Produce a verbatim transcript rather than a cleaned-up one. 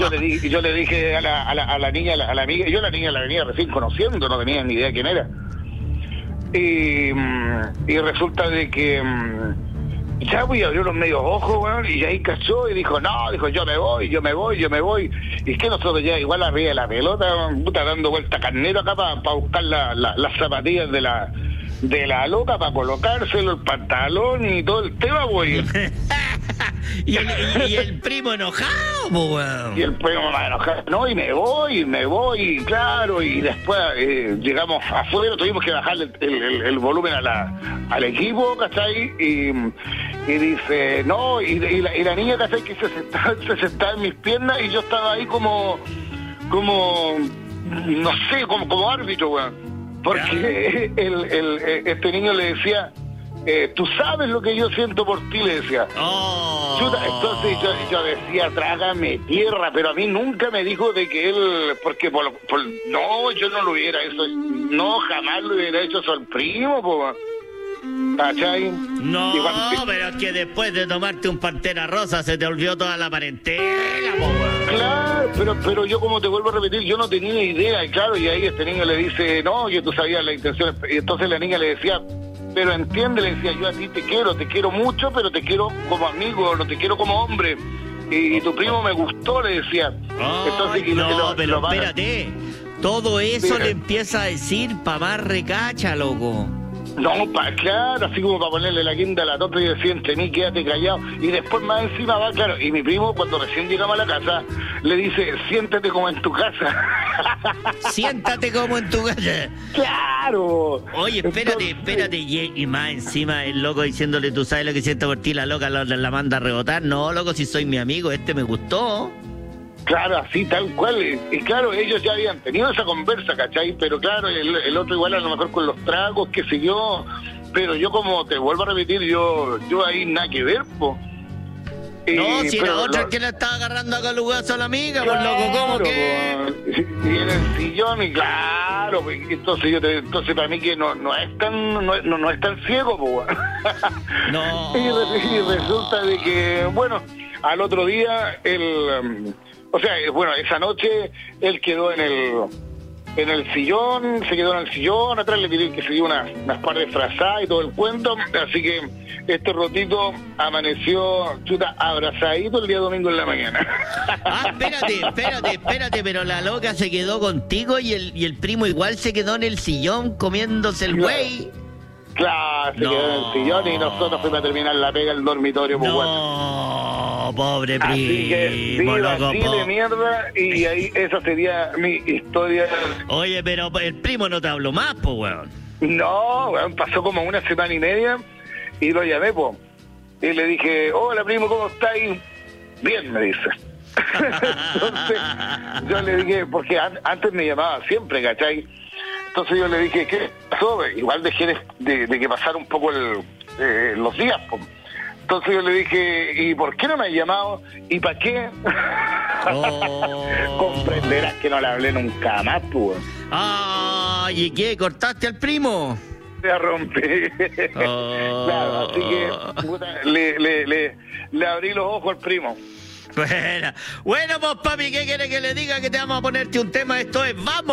yo le dije, yo le dije a la, a la, a la niña, a la, a la amiga, yo la niña la venía recién conociendo, no tenía ni idea quién era. Y, y resulta de que ya voy a abrir los medios ojos, weón, y ahí cachó y dijo, no, dijo, yo me voy, yo me voy, yo me voy. Y es que nosotros ya igual arriba de la pelota, puta, dando vuelta carnero acá para pa buscar la, la, las zapatillas de la de la loca para colocárselo, el pantalón y todo el tema, güey. y, el, y, y el primo enojado, weón. Y el primo más enojado, no, y me voy, y me voy, claro, y después eh, llegamos afuera, tuvimos que bajarle el, el, el volumen a la, al equipo, ¿cachai? Y, y dice, no, y, y, la, y la niña, ¿cachai? Que se sentaba, se sentaba en mis piernas y yo estaba ahí como, como, no sé, como, como árbitro, weón. Porque el, el, este niño le decía, eh, tú sabes lo que yo siento por ti, le decía. Oh. Chuta, entonces yo, yo decía, trágame tierra, pero a mí nunca me dijo de que él, porque por, por, no, yo no lo hubiera hecho, no, jamás lo hubiera hecho eso al primo, po. ¿Cachai? No, cuando... pero es que después de tomarte un Pantera Rosa se te olvidó toda la parentela, po. Claro, pero pero yo, como te vuelvo a repetir, yo no tenía idea, y claro, y ahí este niño le dice, no, que tú sabías la intención, y entonces la niña le decía, pero entiende, le decía, yo a ti te quiero, te quiero mucho, pero te quiero como amigo, no te quiero como hombre, y, y tu primo me gustó, le decía. Oh, entonces, y no, lo, pero lo van... espérate, todo eso Mira. le empieza a decir pa' más recacha, loco. No, pa, claro, así como para ponerle la guinda a la torta y decir, entre mí, quédate callado. Y después más encima va, claro, y mi primo cuando recién llegamos a la casa, le dice, siéntate como en tu casa. Siéntate como en tu casa. Claro. Oye, espérate, Entonces... espérate, y, y más encima el loco diciéndole, tú sabes lo que siento por ti, la loca la, la manda a rebotar. No, loco, si soy mi amigo, este me gustó. Claro, así, tal cual. Y, y claro, ellos ya habían tenido esa conversa, ¿cachai? Pero claro, el, el otro igual a lo mejor con los tragos, qué sé yo. Pero yo, como te vuelvo a repetir, yo yo ahí nada que ver, po. No, y, si era otra lo... que la estaba agarrando a calugazo a la amiga, claro, pues loco, ¿cómo que? Y en el sillón, y claro, pues, entonces yo te, entonces para mí que no no es tan no, no, no es tan ciego, pues. No. y, y resulta de que, bueno, al otro día el o sea, bueno, esa noche él quedó en el en el sillón, se quedó en el sillón, atrás le pidieron que se dio unas, unas par de frazadas y todo el cuento, así que este rotito amaneció, chuta, abrazadito el día domingo en la mañana. Ah, espérate, espérate, espérate, pero la loca se quedó contigo y el, y el primo igual se quedó en el sillón comiéndose el güey. Claro, se no. quedó en el sillón y nosotros fuimos a terminar la pega el dormitorio. No, bueno. pobre primo. Así que sí, loco, así po. de mierda, y ahí esa sería mi historia. Oye, pero el primo no te habló más, po, weón. No, weón, pasó como una semana y media y lo llamé, po. Y le dije, hola primo, ¿cómo estáis? Bien, me dice. Entonces yo le dije, porque an- antes me llamaba siempre, ¿cachai? Entonces yo le dije, ¿qué pasó? Igual dejé de, de, de que pasara un poco el, eh, los días, po. Entonces yo le dije, ¿y por qué no me has llamado? ¿Y para qué? Oh. Comprenderás que no le hablé nunca más, pues. Ah, ¿y qué? ¿Cortaste al primo? Se rompí. Oh. Claro, así que puta, le, le, le, le abrí los ojos al primo. Bueno, bueno, pues papi, ¿qué quiere que le diga? Que te vamos a ponerte un tema. Esto es ¡Vamos!